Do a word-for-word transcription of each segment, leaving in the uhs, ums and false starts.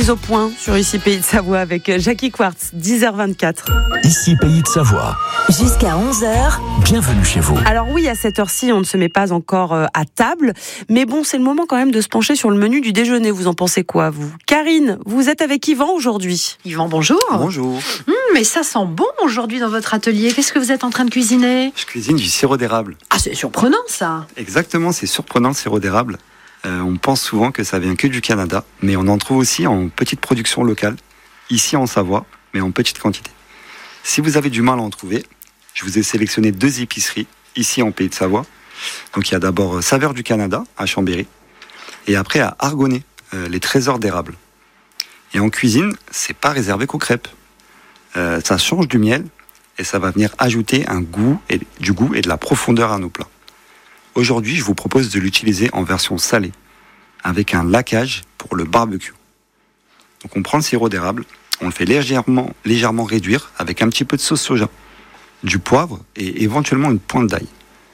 Au point sur Ici Pays de Savoie avec Jackie Quartz, dix heures vingt-quatre. Ici Pays de Savoie. Jusqu'à onze heures. Bienvenue chez vous. Alors oui, à cette heure-ci, on ne se met pas encore à table, mais bon, c'est le moment quand même de se pencher sur le menu du déjeuner. Vous en pensez quoi, vous ? Karine, vous êtes avec Yvan aujourd'hui. Yvan, bonjour. Bonjour. Mmh, mais ça sent bon aujourd'hui dans votre atelier. Qu'est-ce que vous êtes en train de cuisiner ? Je cuisine du sirop d'érable. Ah, c'est surprenant ça. Exactement, c'est surprenant le sirop d'érable. Euh, on pense souvent que ça vient que du Canada, mais on en trouve aussi en petite production locale, ici en Savoie, mais en petite quantité. Si vous avez du mal à en trouver, je vous ai sélectionné deux épiceries, ici en Pays de Savoie. Donc il y a d'abord Saveur du Canada, à Chambéry, et après à Argonay, euh, les trésors d'érable. Et en cuisine, c'est pas réservé qu'aux crêpes. Euh, ça change du miel, et ça va venir ajouter un goût et, du goût et de la profondeur à nos plats. Aujourd'hui, je vous propose de l'utiliser en version salée, avec un laquage pour le barbecue. Donc on prend le sirop d'érable, on le fait légèrement, légèrement réduire avec un petit peu de sauce soja, du poivre et éventuellement une pointe d'ail.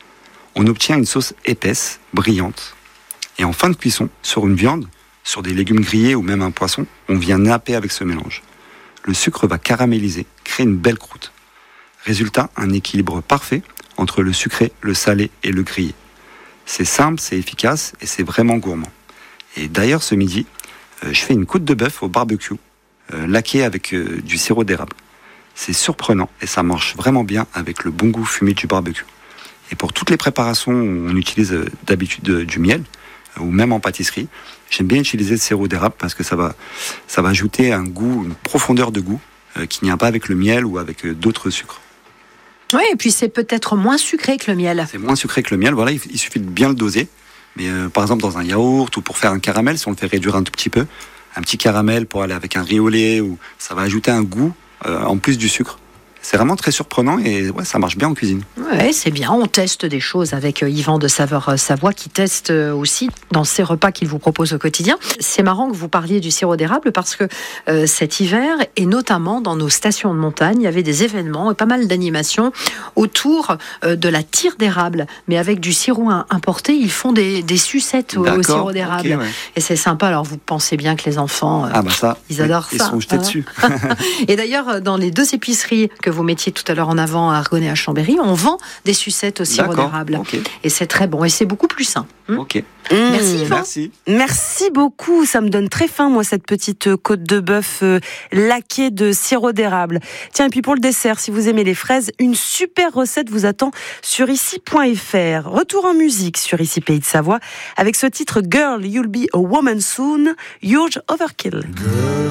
On obtient une sauce épaisse, brillante. Et en fin de cuisson, sur une viande, sur des légumes grillés ou même un poisson, on vient napper avec ce mélange. Le sucre va caraméliser, créer une belle croûte. Résultat, un équilibre parfait entre le sucré, le salé et le grillé. C'est simple, c'est efficace et c'est vraiment gourmand. Et d'ailleurs, ce midi, euh, je fais une côte de bœuf au barbecue, euh, laquée avec euh, du sirop d'érable. C'est surprenant et ça marche vraiment bien avec le bon goût fumé du barbecue. Et pour toutes les préparations où on utilise euh, d'habitude euh, du miel, euh, ou même en pâtisserie, j'aime bien utiliser le sirop d'érable parce que ça va, ça va ajouter un goût, une profondeur de goût euh, qu'il n'y a pas avec le miel ou avec euh, d'autres sucres. Oui, et puis c'est peut-être moins sucré que le miel. C'est moins sucré que le miel, voilà, il, il suffit de bien le doser. Mais euh, par exemple dans un yaourt ou pour faire un caramel, si on le fait réduire un tout petit peu, un petit caramel pour aller avec un riz au lait, ou ça va ajouter un goût euh, en plus du sucre. C'est vraiment très surprenant et ouais, ça marche bien en cuisine. Oui, c'est bien. On teste des choses avec Yvan de Saveur Savoie qui teste aussi dans ses repas qu'il vous propose au quotidien. C'est marrant que vous parliez du sirop d'érable parce que euh, cet hiver, et notamment dans nos stations de montagne, il y avait des événements et pas mal d'animations autour euh, de la tire d'érable. Mais avec du sirop importé, ils font des, des sucettes au, au sirop d'érable. Okay, ouais. Et c'est sympa. Alors vous pensez bien que les enfants, euh, ah bah ça, ils adorent ils ça. Ils sont jetés hein dessus. Et d'ailleurs, dans les deux épiceries que vous mettiez tout à l'heure en avant à Argonay à Chambéry, on vend des sucettes au sirop d'érable. Okay. Et c'est très bon et c'est beaucoup plus sain. Hum ok. Mmh. Merci Yvan. Merci. Merci beaucoup. Ça me donne très faim, moi, cette petite côte de bœuf euh, laquée de sirop d'érable. Tiens, et puis pour le dessert, si vous aimez les fraises, une super recette vous attend sur ici point f r. Retour en musique sur Ici Pays de Savoie avec ce titre Girl, You'll Be a Woman Soon, Huge Overkill. Girl.